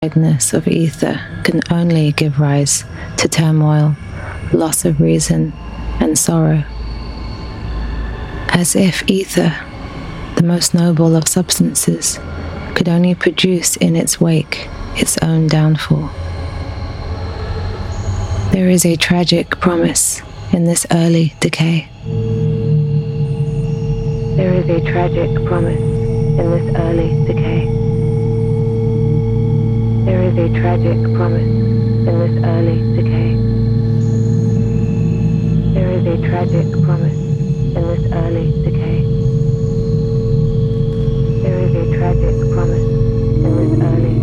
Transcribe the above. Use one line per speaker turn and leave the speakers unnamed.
rarefiedness of ether can only give rise to turmoil, loss of reason, and sorrow. As if ether, the most noble of substances, could only produce in its wake its own downfall. There is a tragic promise in this early decay. There is a tragic promise in this early decay. There is a tragic promise in this early decay. There is a tragic promise in this early decay. There is a tragic promise in this early